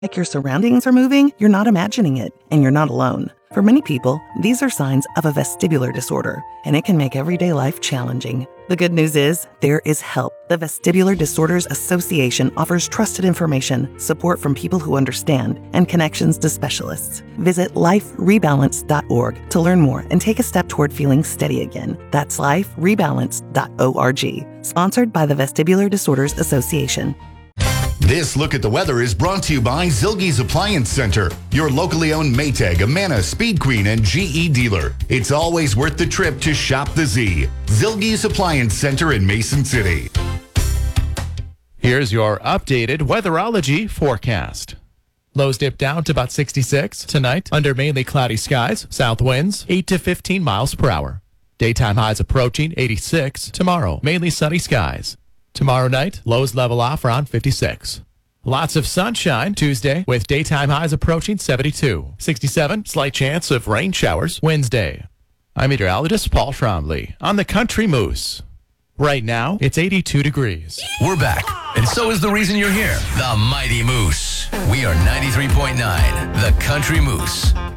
Like your surroundings are moving, you're not imagining it, and you're not alone. For many people, these are signs of a vestibular disorder, and it can make everyday life challenging. The good news is, there is help. The Vestibular Disorders Association offers trusted information, support from people who understand, and connections to specialists. Visit liferebalance.org to learn more and take a step toward feeling steady again. That's liferebalance.org. Sponsored by the Vestibular Disorders Association. This look at the weather is brought to you by Zilge's Appliance Center, your locally owned Maytag, Amana, Speed Queen, and GE dealer. It's always worth the trip to shop the Z. Zilge's Appliance Center in Mason City. Here's your updated weatherology forecast. Lows dip down to about 66 tonight under mainly cloudy skies, south winds 8 to 15 miles per hour. Daytime highs approaching 86 tomorrow, mainly sunny skies. Tomorrow night, lows level off around 56. Lots of sunshine Tuesday with daytime highs approaching 72. 67, slight chance of rain showers Wednesday. I'm meteorologist Paul Trombley on the Country Moose. Right now, it's 82 degrees. We're back, and so is the reason you're here, the Mighty Moose. We are 93.9, the Country Moose.